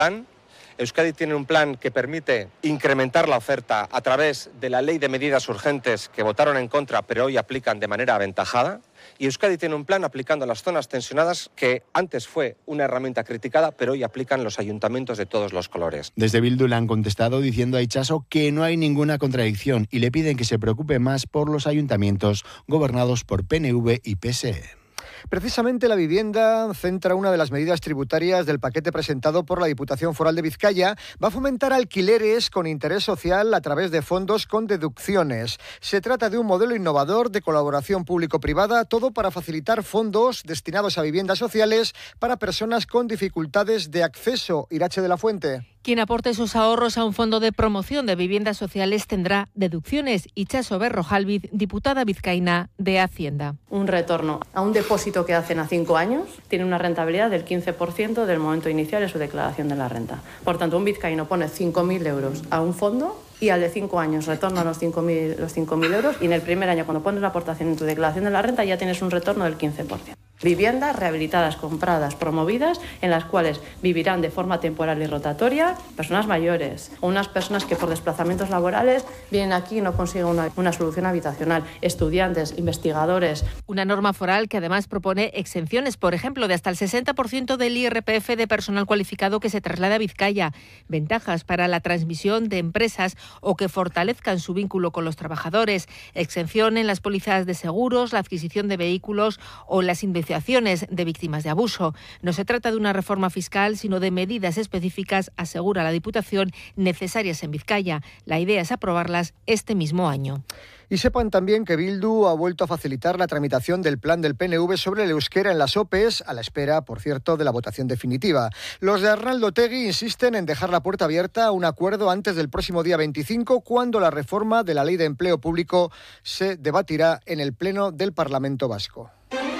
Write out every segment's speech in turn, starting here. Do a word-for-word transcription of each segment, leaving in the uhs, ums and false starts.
plan. Euskadi tiene un plan que permite incrementar la oferta a través de la ley de medidas urgentes que votaron en contra, pero hoy aplican de manera aventajada. Y Euskadi tiene un plan aplicando a las zonas tensionadas que antes fue una herramienta criticada, pero hoy aplican los ayuntamientos de todos los colores. Desde Bildu le han contestado diciendo a Itxaso que no hay ninguna contradicción y le piden que se preocupe más por los ayuntamientos gobernados por P N V y P S E. Precisamente la vivienda centra una de las medidas tributarias del paquete presentado por la Diputación Foral de Vizcaya. Va a fomentar alquileres con interés social a través de fondos con deducciones. Se trata de un modelo innovador de colaboración público-privada, todo para facilitar fondos destinados a viviendas sociales para personas con dificultades de acceso. Irache de la Fuente. Quien aporte sus ahorros a un fondo de promoción de viviendas sociales tendrá deducciones. Itxaso Berrojalbiz, diputada vizcaína de Hacienda. Un retorno a un depósito que hacen a cinco años tiene una rentabilidad del quince por ciento del momento inicial de su declaración de la renta. Por tanto, un vizcaíno pone cinco mil euros a un fondo y al de cinco años retorna los cinco mil los cinco mil euros y en el primer año, cuando pones la aportación en tu declaración de la renta, ya tienes un retorno del quince por ciento. Viviendas rehabilitadas, compradas, promovidas, en las cuales vivirán de forma temporal y rotatoria personas mayores o unas personas que por desplazamientos laborales vienen aquí y no consiguen una, una solución habitacional, estudiantes, investigadores. Una norma foral que además propone exenciones, por ejemplo, de hasta el sesenta por ciento del I R P F de personal cualificado que se traslada a Vizcaya, ventajas para la transmisión de empresas o que fortalezcan su vínculo con los trabajadores, exención en las pólizas de seguros, la adquisición de vehículos o las indemnizaciones de víctimas de abuso. No se trata de una reforma fiscal, sino de medidas específicas, asegura la Diputación, necesarias en Vizcaya. La idea es aprobarlas este mismo año. Y sepan también que Bildu ha vuelto a facilitar la tramitación del plan del P N V sobre el euskera en las O P Es, a la espera, por cierto, de la votación definitiva. Los de Arnaldo Otegi insisten en dejar la puerta abierta a un acuerdo antes del próximo día veinticinco, cuando la reforma de la Ley de Empleo Público se debatirá en el Pleno del Parlamento Vasco.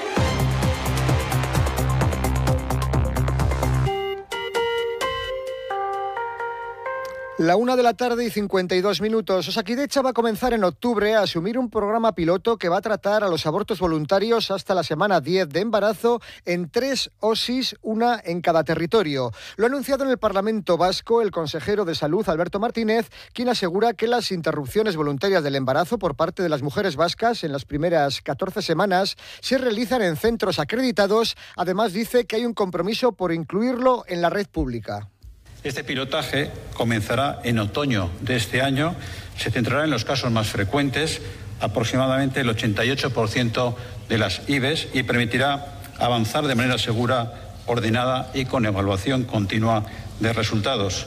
La una de la tarde y cincuenta y dos minutos. Osakidetza va a comenzar en octubre a asumir un programa piloto que va a tratar a los abortos voluntarios hasta la semana diez de embarazo en tres O S I S, una en cada territorio. Lo ha anunciado en el Parlamento Vasco el consejero de Salud, Alberto Martínez, quien asegura que las interrupciones voluntarias del embarazo por parte de las mujeres vascas en las primeras catorce semanas se realizan en centros acreditados. Además, dice que hay un compromiso por incluirlo en la red pública. Este pilotaje comenzará en otoño de este año, se centrará en los casos más frecuentes, aproximadamente el ochenta y ocho por ciento de las I V Es, y permitirá avanzar de manera segura, ordenada y con evaluación continua de resultados.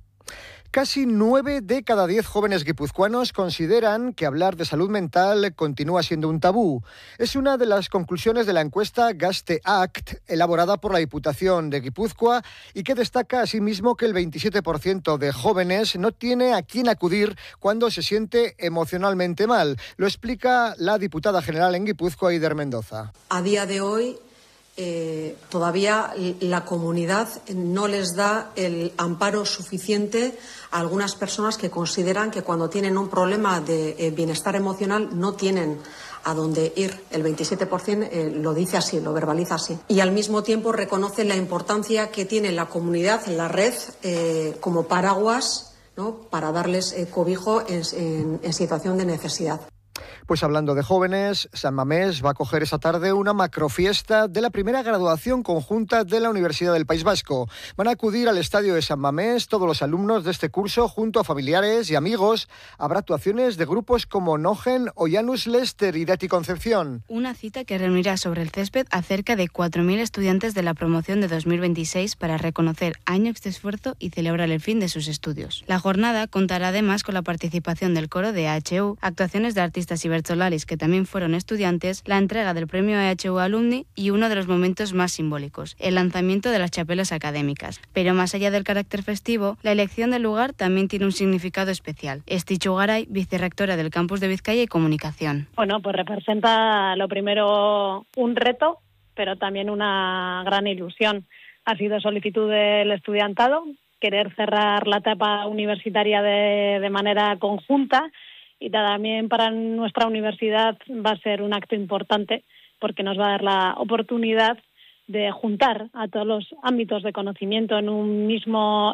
Casi nueve de cada diez jóvenes guipuzcoanos consideran que hablar de salud mental continúa siendo un tabú. Es una de las conclusiones de la encuesta Gazte Act, elaborada por la Diputación de Guipúzcoa, y que destaca asimismo que el veintisiete por ciento de jóvenes no tiene a quién acudir cuando se siente emocionalmente mal. Lo explica la diputada general en Guipúzcoa, Eider Mendoza. A día de hoy, Eh, todavía la comunidad no les da el amparo suficiente a algunas personas que consideran que cuando tienen un problema de eh, bienestar emocional no tienen a dónde ir. El veintisiete por ciento eh, lo dice así, lo verbaliza así. Y al mismo tiempo reconoce la importancia que tiene la comunidad, la red, eh, como paraguas, ¿no?, para darles eh, cobijo en, en, en situación de necesidad. Pues hablando de jóvenes, San Mamés va a acoger esa tarde una macrofiesta de la primera graduación conjunta de la Universidad del País Vasco. Van a acudir al estadio de San Mamés todos los alumnos de este curso junto a familiares y amigos. Habrá actuaciones de grupos como Nogen o Janus Lester y Dati Concepción. Una cita que reunirá sobre el césped a cerca de cuatro mil estudiantes de la promoción de dos mil veintiséis para reconocer años de esfuerzo y celebrar el fin de sus estudios. La jornada contará además con la participación del coro de A H U, actuaciones de artistas y Bertolaris, que también fueron estudiantes, la entrega del premio A H U Alumni y uno de los momentos más simbólicos, el lanzamiento de las chapelas académicas. Pero más allá del carácter festivo, la elección del lugar también tiene un significado especial. Estitxu Garay, vicerrectora del Campus de Vizcaya y Comunicación. Bueno, pues representa lo primero un reto, pero también una gran ilusión. Ha sido solicitud del estudiantado, querer cerrar la etapa universitaria de, de manera conjunta. Y también para nuestra universidad va a ser un acto importante porque nos va a dar la oportunidad de juntar a todos los ámbitos de conocimiento en un mismo